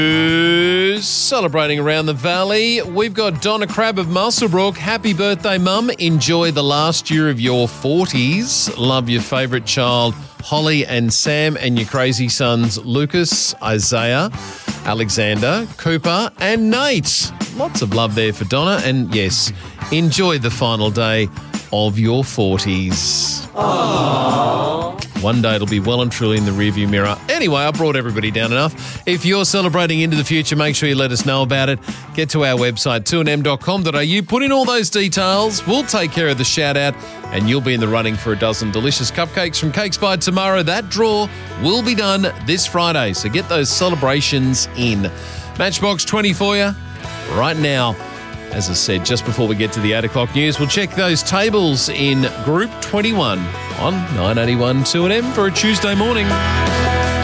Celebrating around the valley, we've got Donna Crabb of Muswellbrook. Happy birthday, Mum. Enjoy the last year of your 40s. Love your favourite child, Holly and Sam, and your crazy sons, Lucas, Isaiah, Alexander, Cooper, and Nate. Lots of love there for Donna. And yes, enjoy the final day of your 40s. Aww. One day it'll be well and truly in the rearview mirror. Anyway, I brought everybody down enough. If you're celebrating into the future, make sure you let us know about it. Get to our website, 2nm.com.au. Put in all those details. We'll take care of the shout-out, and you'll be in the running for a dozen delicious cupcakes from Cakes by Tomorrow. That draw will be done this Friday, so get those celebrations in. Matchbox 20 for you right now. As I said, just before we get to the 8 o'clock news, we'll check those tables in Group 21 on 981 2NM for a Tuesday morning.